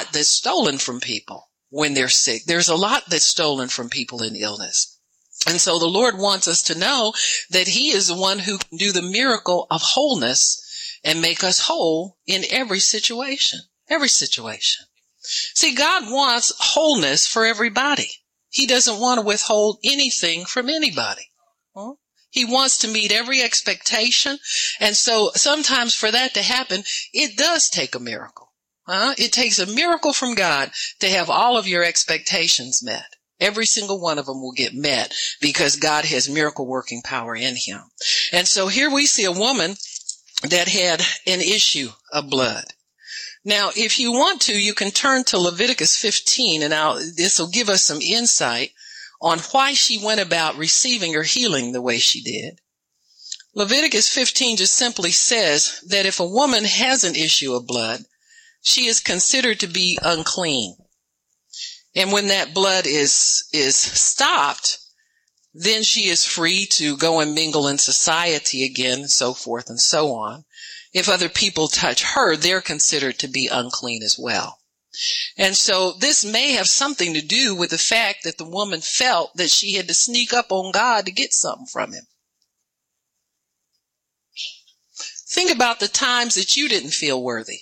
lot that's stolen from people when they're sick. There's a lot that's stolen from people in illness. And so the Lord wants us to know that he is the one who can do the miracle of wholeness and make us whole in every situation. Every situation. See, God wants wholeness for everybody. He doesn't want to withhold anything from anybody. He wants to meet every expectation. And so sometimes for that to happen, it does take a miracle. It takes a miracle from God to have all of your expectations met. Every single one of them will get met because God has miracle working power in him. And so here we see a woman that had an issue of blood. Now, if you want to, you can turn to Leviticus 15, and this will give us some insight on why she went about receiving her healing the way she did. Leviticus 15 just simply says that if a woman has an issue of blood, she is considered to be unclean. And when that blood is stopped, then she is free to go and mingle in society again, and so forth and so on. If other people touch her, they're considered to be unclean as well. And so this may have something to do with the fact that the woman felt that she had to sneak up on God to get something from him. Think about the times that you didn't feel worthy.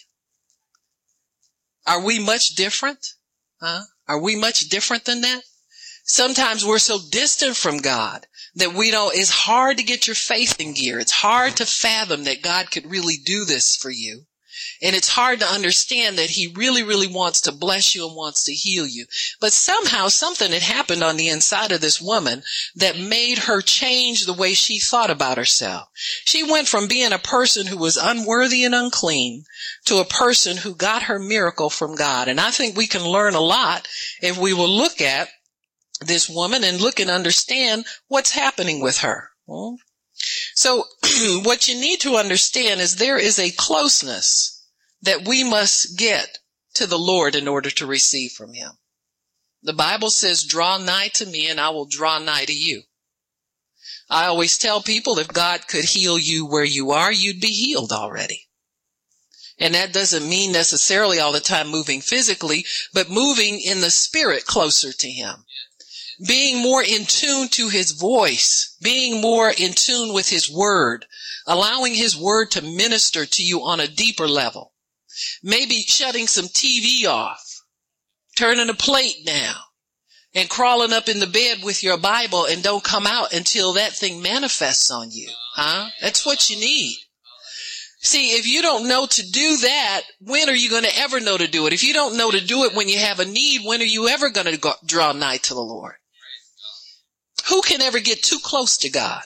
Are we much different? Are we much different than that? Sometimes we're so distant from God that it's hard to get your faith in gear. It's hard to fathom that God could really do this for you. And it's hard to understand that he really, really wants to bless you and wants to heal you. But somehow something had happened on the inside of this woman that made her change the way she thought about herself. She went from being a person who was unworthy and unclean to a person who got her miracle from God. And I think we can learn a lot if we will look at this woman and look and understand what's happening with her. So what you need to understand is there is a closeness that we must get to the Lord in order to receive from him. The Bible says, draw nigh to me and I will draw nigh to you. I always tell people if God could heal you where you are, you'd be healed already. And that doesn't mean necessarily all the time moving physically, but moving in the spirit closer to him. Being more in tune to his voice, being more in tune with his word, allowing his word to minister to you on a deeper level. Maybe shutting some TV off, turning a plate down, and crawling up in the bed with your Bible and don't come out until that thing manifests on you. That's what you need. See, if you don't know to do that, when are you going to ever know to do it? If you don't know to do it when you have a need, when are you ever going to draw nigh to the Lord? Who can ever get too close to God?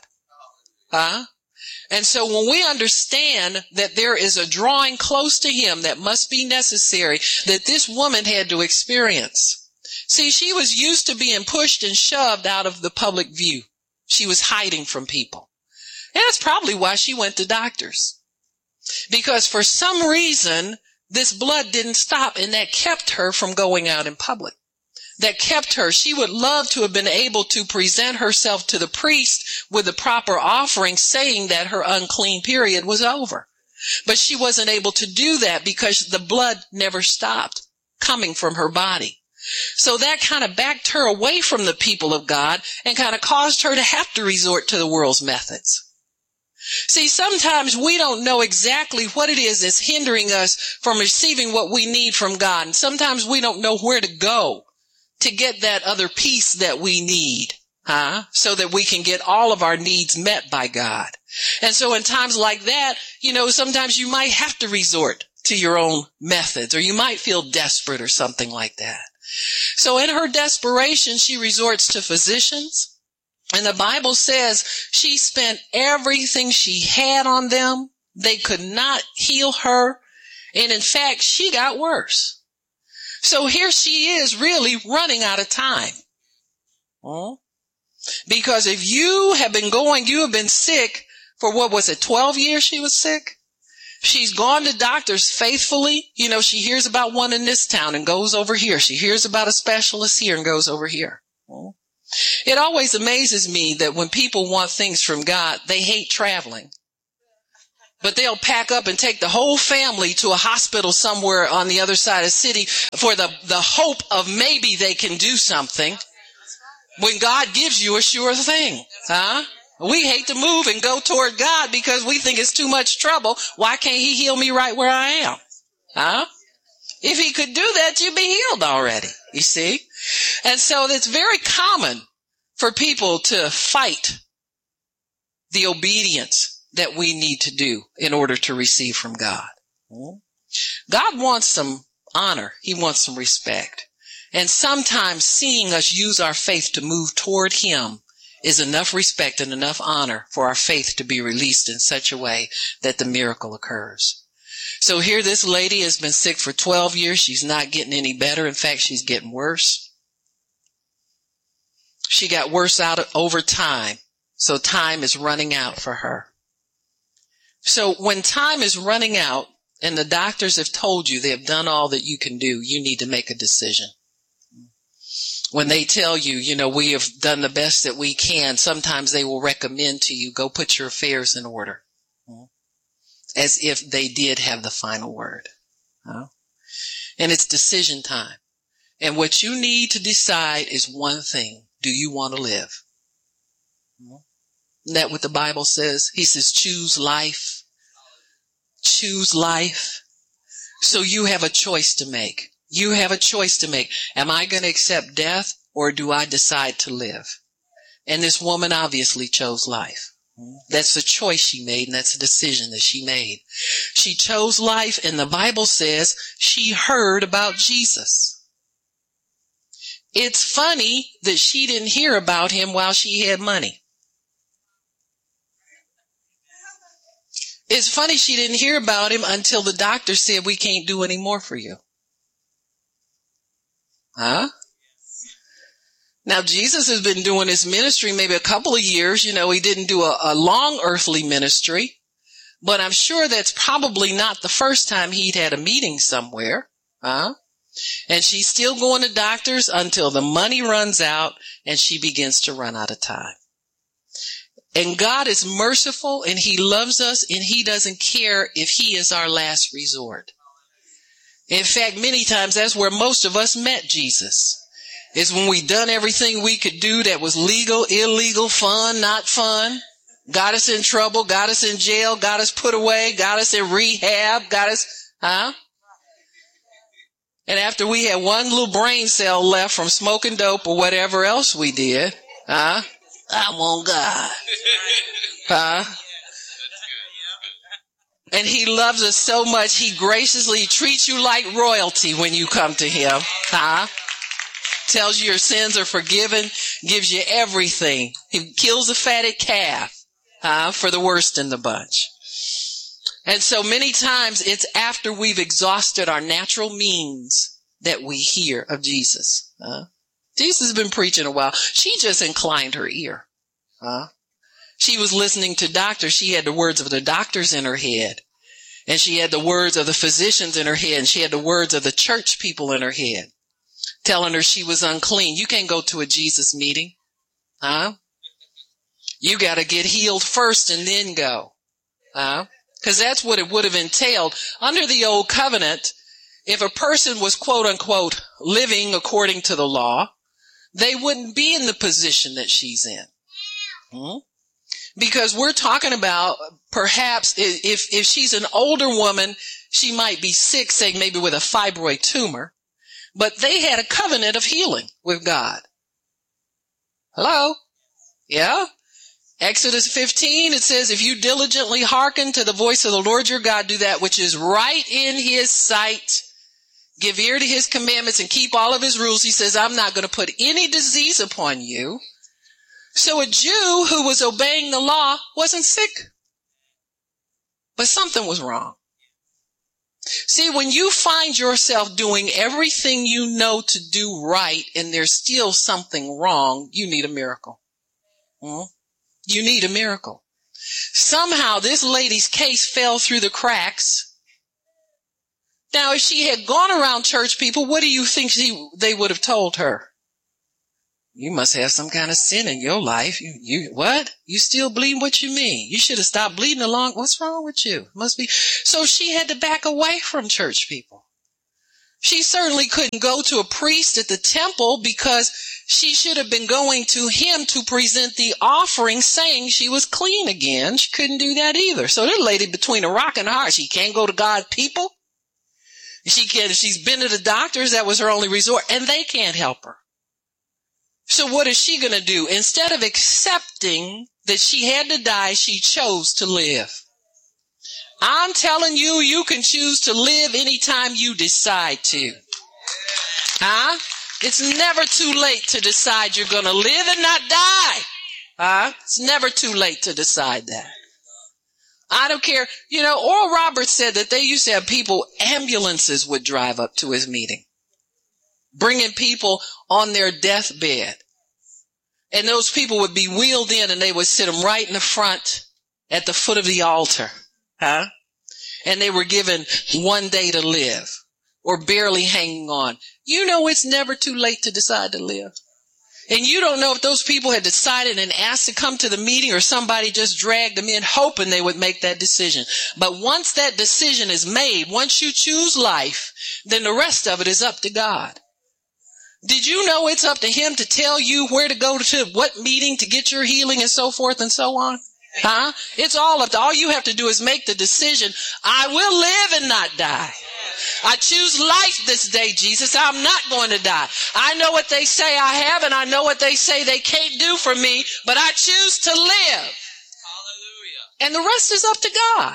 And so when we understand that there is a drawing close to him that must be necessary, that this woman had to experience. See, she was used to being pushed and shoved out of the public view. She was hiding from people. And that's probably why she went to doctors. Because for some reason, this blood didn't stop, and that kept her from going out in public. That kept her. She would love to have been able to present herself to the priest with the proper offering, saying that her unclean period was over. But she wasn't able to do that because the blood never stopped coming from her body. So that kind of backed her away from the people of God and kind of caused her to have to resort to the world's methods. See, sometimes we don't know exactly what it is that's hindering us from receiving what we need from God. And sometimes we don't know where to go to get that other piece that we need, so that we can get all of our needs met by God. And so in times like that, sometimes you might have to resort to your own methods, or you might feel desperate or something like that. So in her desperation, she resorts to physicians. And the Bible says she spent everything she had on them. They could not heal her. And in fact, she got worse. So here she is really running out of time. Because if you have been sick for 12 years she was sick? She's gone to doctors faithfully. She hears about one in this town and goes over here. She hears about a specialist here and goes over here. It always amazes me that when people want things from God, they hate traveling. But they'll pack up and take the whole family to a hospital somewhere on the other side of the city for the hope of maybe they can do something when God gives you a sure thing. Huh? We hate to move and go toward God because we think it's too much trouble. Why can't he heal me right where I am? Huh? If he could do that, you'd be healed already, you see? And so it's very common for people to fight the obedience that we need to do in order to receive from God. God wants some honor. He wants some respect. And sometimes seeing us use our faith to move toward him is enough respect and enough honor for our faith to be released in such a way that the miracle occurs. So here this lady has been sick for 12 years. She's not getting any better. In fact, she's getting worse. She got worse over time. So time is running out for her. So when time is running out and the doctors have told you they have done all that you can do, you need to make a decision. When they tell you, we have done the best that we can, sometimes they will recommend to you, go put your affairs in order. As if they did have the final word. And it's decision time. And what you need to decide is one thing. Do you want to live? Isn't that what the Bible says? He says, choose life. Choose life. So you have a choice to make. You have a choice to make. Am I going to accept death or do I decide to live? And this woman obviously chose life. That's a choice she made, and that's a decision that she made. She chose life, and the Bible says she heard about Jesus. It's funny that she didn't hear about him while she had money. It's funny she didn't hear about him until the doctor said, we can't do any more for you. Huh? Now, Jesus has been doing his ministry maybe a couple of years. He didn't do a long earthly ministry, but I'm sure that's probably not the first time he'd had a meeting somewhere. Huh? And she's still going to doctors until the money runs out and she begins to run out of time. And God is merciful and he loves us and he doesn't care if he is our last resort. In fact, many times that's where most of us met Jesus. Is when we done everything we could do that was legal, illegal, fun, not fun, got us in trouble, got us in jail, got us put away, got us in rehab, and after we had one little brain cell left from smoking dope or whatever else we did, I want God. And he loves us so much, he graciously treats you like royalty when you come to him. Tells you your sins are forgiven, gives you everything. He kills a fatted calf for the worst in the bunch. And so many times it's after we've exhausted our natural means that we hear of Jesus. Jesus has been preaching a while. She just inclined her ear. She was listening to doctors. She had the words of the doctors in her head. And she had the words of the physicians in her head. And she had the words of the church people in her head, telling her she was unclean. You can't go to a Jesus meeting. You got to get healed first and then go. Because that's what it would have entailed. Under the old covenant, if a person was quote unquote living according to the law, they wouldn't be in the position that she's in. Because we're talking about perhaps if she's an older woman, she might be sick, say maybe with a fibroid tumor. But they had a covenant of healing with God. Hello? Yeah? Exodus 15, it says, if you diligently hearken to the voice of the Lord your God, do that which is right in his sight, give ear to his commandments and keep all of his rules. He says, I'm not going to put any disease upon you. So a Jew who was obeying the law wasn't sick. But something was wrong. See, when you find yourself doing everything you know to do right and there's still something wrong, you need a miracle. You need a miracle. Somehow this lady's case fell through the cracks. Now, if she had gone around church people, what do you think they would have told her? You must have some kind of sin in your life. What? You still bleeding? What you mean? You should have stopped bleeding along. What's wrong with you? Must be. So she had to back away from church people. She certainly couldn't go to a priest at the temple because she should have been going to him to present the offering saying she was clean again. She couldn't do that either. So this lady between a rock and a hard. She can't go to God's people. She's been to the doctors. That was her only resort. And they can't help her. So what is she going to do? Instead of accepting that she had to die, she chose to live. I'm telling you, you can choose to live anytime you decide to. Huh? It's never too late to decide you're going to live and not die. Huh? It's never too late to decide that. I don't care. You know, Oral Roberts said that they used to have people, ambulances would drive up to his meeting, bringing people on their deathbed. And those people would be wheeled in and they would sit them right in the front at the foot of the altar. Huh? And they were given 1 day to live or barely hanging on. You know, it's never too late to decide to live. And you don't know if those people had decided and asked to come to the meeting or somebody just dragged them in hoping they would make that decision. But once that decision is made, once you choose life, then the rest of it is up to God. Did you know it's up to him to tell you where to go to what meeting to get your healing and so forth and so on? Huh? It's all up to, all you have to do is make the decision. I will live and not die. I choose life this day, Jesus. I'm not going to die. I know what they say I have and I know what they say they can't do for me, but I choose to live. Hallelujah. And the rest is up to God.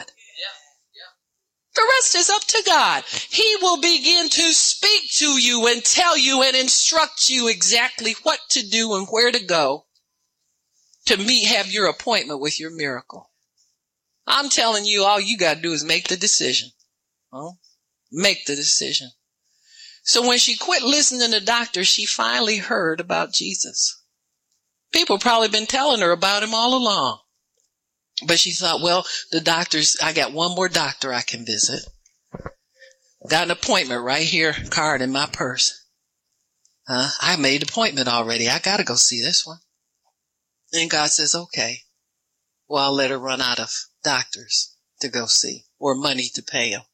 The rest is up to God. He will begin to speak to you and tell you and instruct you exactly what to do and where to go to have your appointment with your miracle. I'm telling you, all you got to do is make the decision. Huh? Make the decision. So when she quit listening to doctors, she finally heard about Jesus. People probably been telling her about him all along. But she thought, well, the doctors, I got one more doctor I can visit. Got an appointment right here, card in my purse. I made an appointment already. I got to go see this one. And God says, okay, well, I'll let her run out of doctors to go see or money to pay them.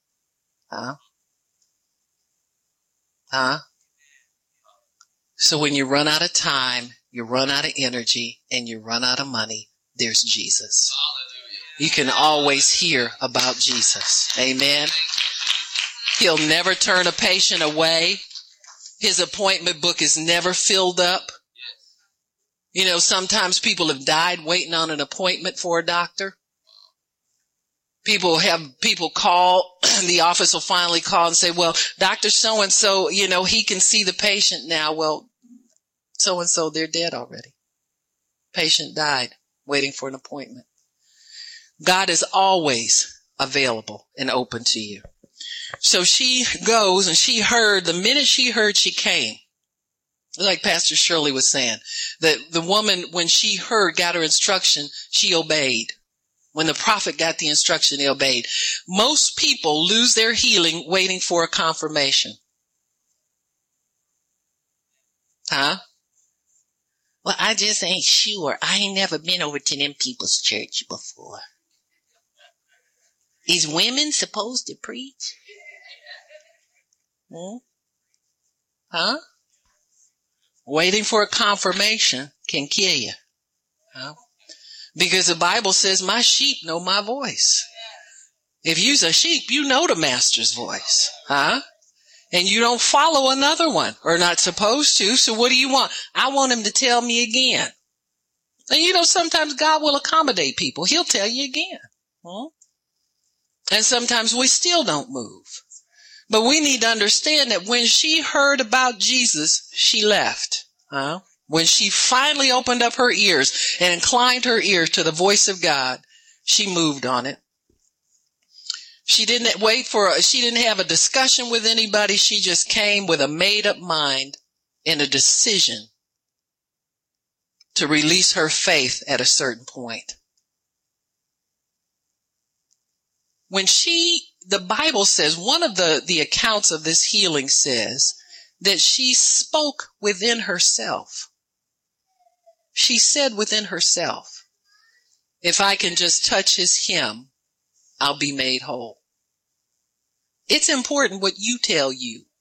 So when you run out of time, you run out of energy, and you run out of money, there's Jesus. You can always hear about Jesus. Amen. He'll never turn a patient away. His appointment book is never filled up. You know, sometimes people have died waiting on an appointment for a doctor. People call, the office will finally call and say, well, Dr. So-and-so, you know, he can see the patient now. Well, so-and-so, they're dead already. Patient died waiting for an appointment. God is always available and open to you. So she goes and she heard, the minute she heard, she came. Like Pastor Shirley was saying, that the woman, when she heard, got her instruction, she obeyed. When the prophet got the instruction, he obeyed. Most people lose their healing waiting for a confirmation. Huh? Well, I just ain't sure. I ain't never been over to them people's church before. Is women supposed to preach? Huh? Waiting for a confirmation can kill you. Huh? Because the Bible says, my sheep know my voice. If you's a sheep, you know the master's voice. Huh? And you don't follow another one, or not supposed to. So what do you want? I want him to tell me again. And you know, sometimes God will accommodate people. He'll tell you again. Huh? And sometimes we still don't move. But we need to understand that when she heard about Jesus, she left. Huh? When she finally opened up her ears and inclined her ear to the voice of God, she moved on it. She didn't she didn't have a discussion with anybody. She just came with a made up mind and a decision to release her faith at a certain point. When the Bible says, one of the accounts of this healing says that she spoke within herself. She said within herself, if I can just touch his hem, I'll be made whole. It's important what you tell you.